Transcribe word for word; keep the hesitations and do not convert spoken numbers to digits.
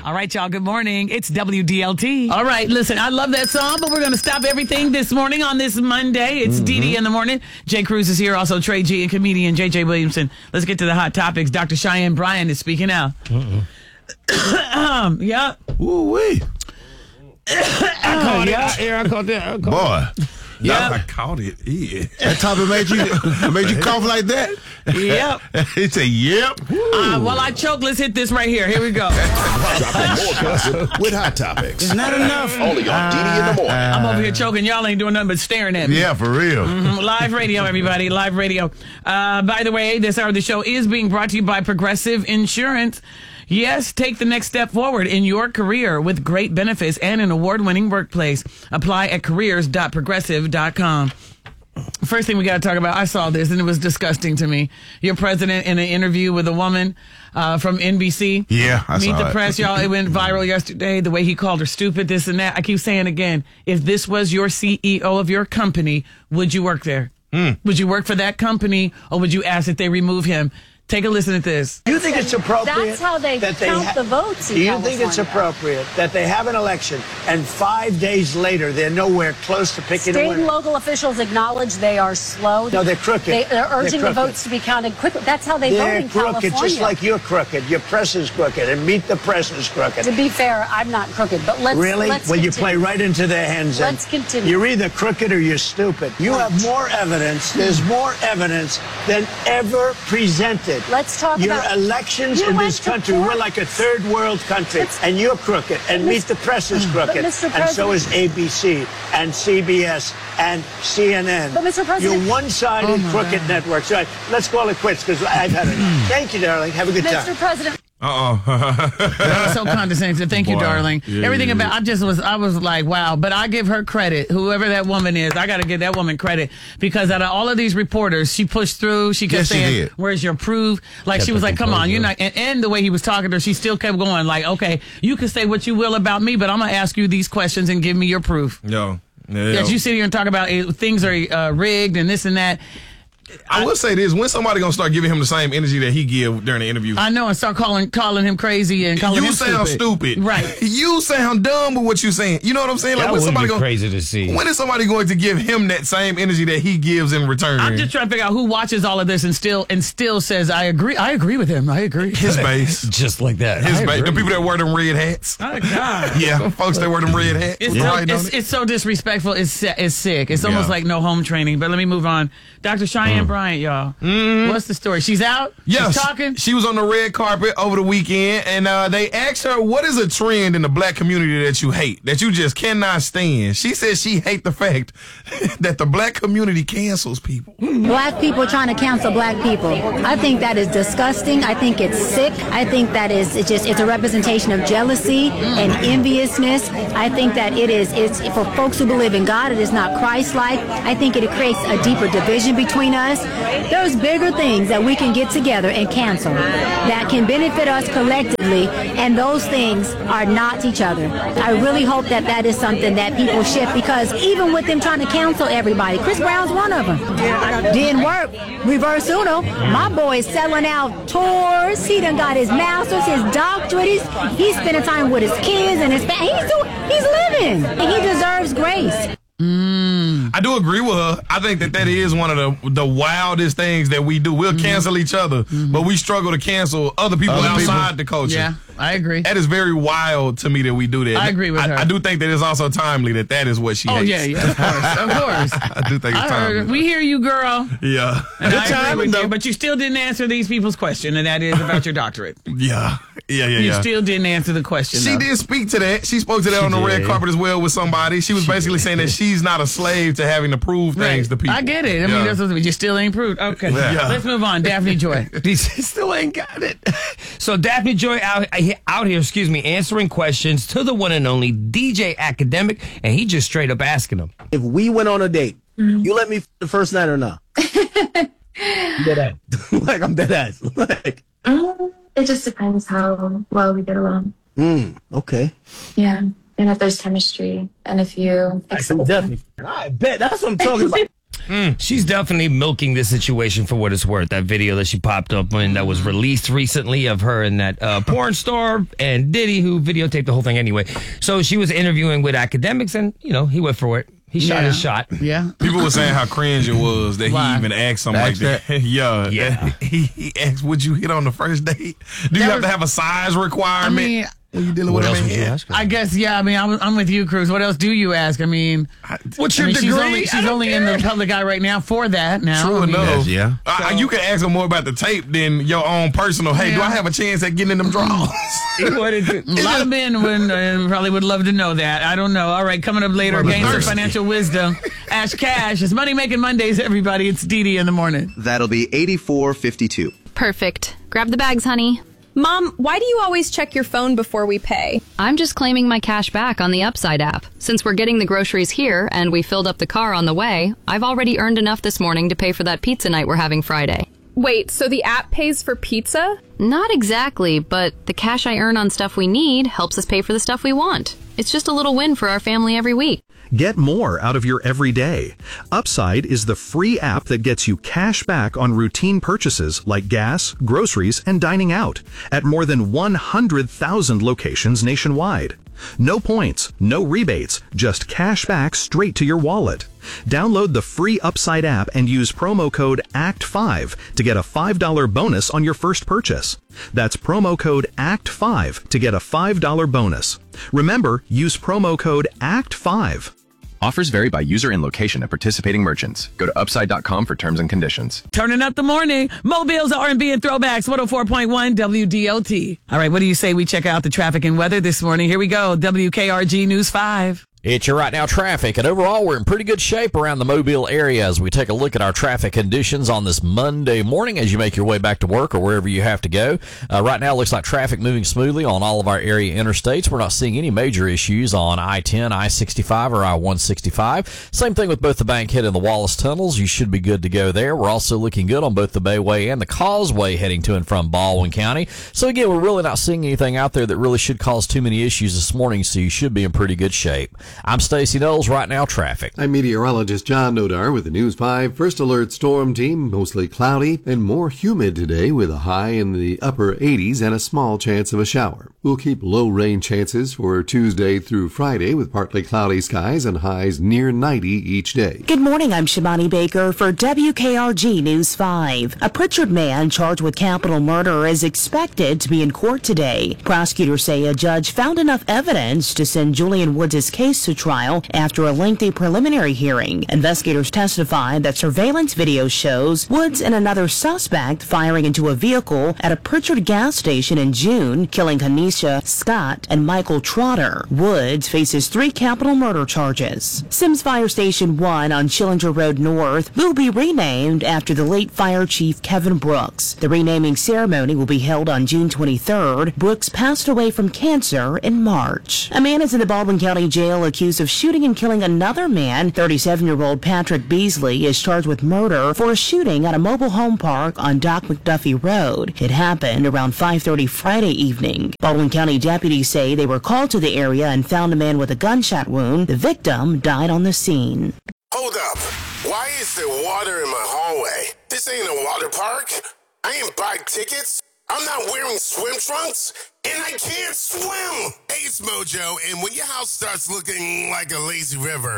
All right, y'all. Good morning. It's W D L T. All right, listen, I love that song, but we're going to stop everything this morning on this Monday. It's mm-hmm. Dee Dee in the morning. Jay Cruz is here. Also, Trey G and comedian J J Williamson. Let's get to the hot topics. Doctor Cheyenne Bryant is speaking out. um, yeah. Ooh-wee. I caught yeah. it. Yeah, I caught that. I caught Boy. It. Yeah, I caught it. Yeah. That topic made you made you cough like that? Yep. He said, yep. Uh, while I choke, let's hit this right here. Here we go. With hot topics. It's not enough. Only on Dee Dee in the morning. I'm over here choking. Y'all ain't doing nothing but staring at me. Yeah, for real. Mm-hmm. Live radio, everybody. Live radio. Uh, by the way, this hour of the show is being brought to you by Progressive Insurance. Yes, take the next step forward in your career with great benefits and an award-winning workplace. Apply at careers dot progressive dot com. First thing we got to talk about, I saw this and it was disgusting to me. Your president in an interview with a woman uh, from N B C. Yeah, I Meet saw the it. Press, y'all. It went viral yesterday, the way he called her stupid, this and that. I keep saying again, if this was your C E O of your company, would you work there? Mm. Would you work for that company or would you ask that they remove him? Take a listen at this. Do you think it's appropriate? That's how they that count they ha- the votes in Do you California. think it's appropriate that they have an election and five days later they're nowhere close to picking State a winner? and local officials acknowledge they are slow. No, they're crooked. They, they're urging they're the votes to be counted quickly. That's how they they're vote in crooked, California. just like you're crooked. Your press is crooked, and Meet the Press is crooked. To be fair, I'm not crooked, but let's Really? let's well, you continue. play right into their hands. then. Let's continue. You're either crooked or you're stupid. You have more evidence. There's more evidence than ever presented. Let's talk Your about elections you in went this to country. court. We're like a third world country, It's- and you're crooked. And Meet the Press is crooked, Mister and so is A B C and C B S and C N N. But, Mister President- You're one-sided Oh, my crooked God. networks. All right, let's call it quits because I've had it. Thank you, darling. Have a good Mister time. President. Uh-oh. That was so condescending. So thank you, Boy. darling. Yeah, Everything yeah, about yeah. I just was I was like, wow. But I give her credit. Whoever that woman is, I got to give that woman credit because out of all of these reporters, she pushed through. She kept Yes, she saying, did. "Where's your proof?" Like Kept she was her like, "Come on, composure. you're not." And, and the way he was talking to her, she still kept going. Like, okay, you can say what you will about me, but I'm gonna ask you these questions and give me your proof. Yo. Yeah, As you sit here and talk about uh, things are uh, rigged and this and that. I will say this: when somebody gonna start giving him the same energy that he give during the interview, I know, and start calling calling him crazy and calling you him sound stupid. Right. You sound dumb with what you saying. You know what I'm saying? That when would somebody be gonna, crazy to see. when is somebody going to give him that same energy that he gives in return? I'm just trying to figure out who watches all of this and still and still says, I agree. I agree with him. I agree. his base. Just like that. His I base. The agree. people that wear them red hats. Oh, God. Yeah, them folks that wear them red hats. It's, was so, right on it's, it. it's so disrespectful. It's si- it's sick. It's almost Yeah. like no home training. But let me move on. Doctor Cheyenne Bryant, y'all. What's the story? She's out? Yes, She's talking? she was on the red carpet over the weekend, and uh, they asked her, what is a trend in the black community that you hate, that you just cannot stand? She said she hate the fact that the black community cancels people. Black people trying to cancel black people. I think that is disgusting. I think it's sick. I think that is it's just it's a representation of jealousy and enviousness. I think that it is it's for folks who believe in God, it is not Christ-like. I think it creates a deeper division between us. There's bigger things that we can get together and cancel that can benefit us collectively, and those things are not each other. I really hope that that is something that people shift, because even with them trying to cancel everybody, Chris Brown's one of them. Didn't work. Reverse Uno. My boy is selling out tours. He done got his master's, his doctorate. He's, he's spending time with his kids and his family. He's, doing, he's living. And he deserves grace. I do agree with her. I think that that is one of the the wildest things that we do. We'll mm-hmm. cancel each other, mm-hmm. but we struggle to cancel other people other outside people. the culture. Yeah, I agree. That is very wild to me that we do that. I agree with I, her. I do think that it's also timely that that is what she oh, hates. yeah, yeah, of course, of course. I do think it's I timely. heard, we hear you, girl. Yeah. And Good I time, agree with though. you, but you still didn't answer these people's question, and that is about your doctorate. Yeah. Yeah, yeah, You yeah. still didn't answer the question. She though. did speak to that. She spoke to that She on the red did. carpet as well with somebody. She was She basically did. saying that she's not a slave to having to prove things to people. I get it. I Yeah. mean, that's what you still ain't proved. Okay, Yeah. let's move on. Daphne Joy. He still ain't got it. So Daphne Joy out, out here, excuse me, answering questions to the one and only D J Academic, and he just straight up asking him. If we went on a date, you let me f- the first night or not? Dead ass. Like, I'm dead ass. Like, Um, it just depends how well we get along. mm, okay. Yeah. And if there's chemistry and if you I can definitely. I bet. That's what I'm talking about. Mm. She's definitely milking this situation for what it's worth. That video that she popped up when that was released recently of her in that uh, porn star and Diddy, who videotaped the whole thing anyway. So she was interviewing with academics, and you know he went for it. He shot yeah. his shot. Yeah. People were saying how cringe it was that Why? he even asked something like Asked that. yeah. Yeah. He, he asked, would you hit on the first date? Do you That have was- to have a size requirement? I mean, when you dealing What with else a would you man? ask her? I guess, yeah. I mean, I'm, I'm with you, Cruz. What else do you ask? I mean, What's I your mean, degree? she's only, I she's don't only in the public eye right now for that. Now, True I mean, enough. Yeah. Uh, you can ask them more about the tape than your own personal. Hey, do Yeah. I have a chance at getting in them draws? He wanted to- A lot of men would, uh, probably would love to know that. I don't know. All right, coming up later, Brother gains of thirsty. financial wisdom. Ash Cash. It's Money Making Mondays, everybody. It's Dee Dee in the morning. That'll be eighty-four fifty-two. Perfect. Grab the bags, honey. Mom, why do you always check your phone before we pay? I'm just claiming my cash back on the Upside app. Since we're getting the groceries here and we filled up the car on the way, I've already earned enough this morning to pay for that pizza night we're having Friday. Wait, so the app pays for pizza? Not exactly, but the cash I earn on stuff we need helps us pay for the stuff we want. It's just a little win for our family every week. Get more out of your everyday. Upside is the free app that gets you cash back on routine purchases like gas, groceries, and dining out at more than one hundred thousand locations nationwide. No points, no rebates, just cash back straight to your wallet. Download the free Upside app and use promo code A C T five to get a five dollars bonus on your first purchase. That's promo code A C T five to get a five dollars bonus. Remember, use promo code A C T five. Offers vary by user and location at participating merchants. Go to upside dot com for terms and conditions. Turning up the morning. Mobile's R and B and throwbacks. one oh four point one W D O T. All right, what do you say we check out the traffic and weather this morning? Here we go. W K R G News five. It's your right now traffic, and overall we're in pretty good shape around the Mobile area as we take a look at our traffic conditions on this Monday morning as you make your way back to work or wherever you have to go. Uh, right now it looks like traffic moving smoothly on all of our area interstates. We're not seeing any major issues on I ten, I sixty-five, or I one sixty-five. Same thing with both the Bankhead and the Wallace tunnels. You should be good to go there. We're also looking good on both the Bayway and the Causeway heading to and from Baldwin County. So again, we're really not seeing anything out there that really should cause too many issues this morning, so you should be in pretty good shape. I'm Stacey Knowles, right now traffic. I'm meteorologist John Nodar with the News five First Alert Storm Team. Mostly cloudy and more humid today with a high in the upper eighties and a small chance of a shower. We'll keep low rain chances for Tuesday through Friday with partly cloudy skies and highs near ninety each day. Good morning, I'm Shimani Baker for W K R G News five. A Pritchard man charged with capital murder is expected to be in court today. Prosecutors say a judge found enough evidence to send Julian Woods' case to trial after a lengthy preliminary hearing. Investigators testified that surveillance video shows Woods and another suspect firing into a vehicle at a Pritchard gas station in June, killing Kanisha Scott and Michael Trotter. Woods faces three capital murder charges. Sims Fire Station one on Schillinger Road North will be renamed after the late fire chief Kevin Brooks. The renaming ceremony will be held on June twenty-third. Brooks passed away from cancer in March. A man is in the Baldwin County Jail accused of shooting and killing another man. thirty-seven-year-old Patrick Beasley is charged with murder for a shooting at a mobile home park on Doc McDuffie Road. It happened around five thirty Friday evening. Baldwin County deputies say they were called to the area and found a man with a gunshot wound. The victim died on the scene. Hold up. Why is there water in my hallway? This ain't a water park. I ain't buy tickets. I'm not wearing swim trunks, and I can't swim. Hey, it's Mojo, and when your house starts looking like a lazy river,